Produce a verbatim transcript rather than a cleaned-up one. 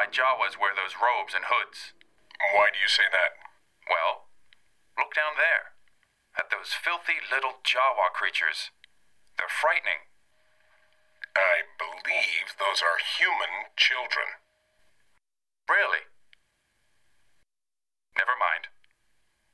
why Jawas wear those robes and hoods. Why do you say that? Well, look down there, at those filthy little Jawa creatures. They're frightening. I believe those are human children. Really? Never mind.